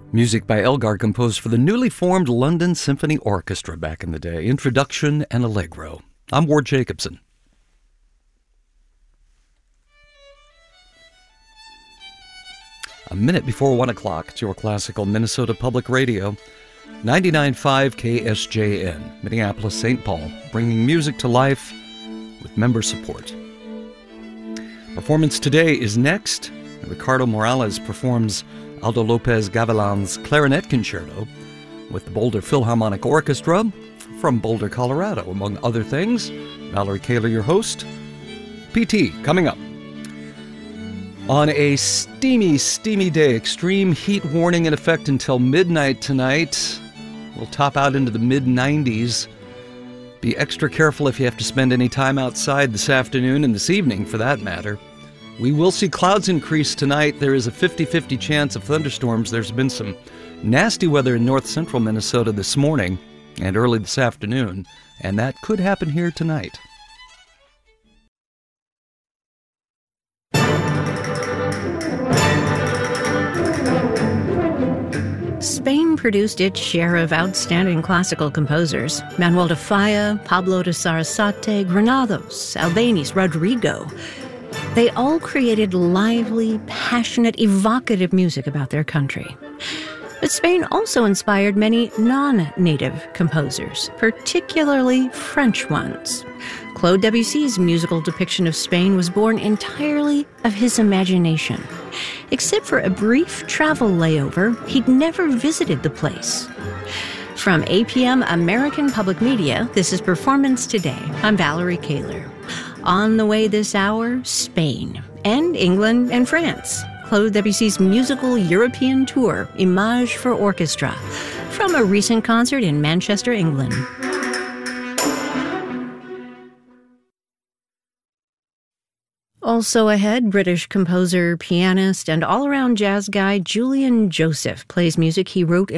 Music by Elgar, composed for the newly formed London Symphony Orchestra back in the day. Introduction and Allegro. I'm Ward Jacobson. A minute before 1 o'clock, it's your classical Minnesota Public Radio, 99.5 KSJN, Minneapolis, St. Paul, bringing music to life with member support. Performance today is next. Ricardo Morales performs Aldo Lopez Gavilan's Clarinet Concerto with the Boulder Philharmonic Orchestra from Boulder, Colorado, among other things. Valerie Kaler, your host. PT, coming up. On a steamy day, extreme heat warning in effect until midnight tonight. We'll top out into the mid-90s. Be extra careful if you have to spend any time outside this afternoon and this evening, for that matter. We will see clouds increase tonight. There is a 50-50 chance of thunderstorms. There's been some nasty weather in north central Minnesota this morning and early this afternoon, and that could happen here tonight. Spain produced its share of outstanding classical composers. Manuel de Falla, Pablo de Sarasate, Granados, Albéniz, Rodrigo. They all created lively, passionate, evocative music about their country. But Spain also inspired many non-native composers, particularly French ones. Claude Debussy's musical depiction of Spain was born entirely of his imagination. Except for a brief travel layover, he'd never visited the place. From APM American Public Media, this is Performance Today. I'm Valerie Kaler. On the way this hour, Spain, and England and France. Claude Debussy's musical European tour, Image for Orchestra, from a recent concert in Manchester, England. Also ahead, British composer, pianist, and all-around jazz guy Julian Joseph plays music he wrote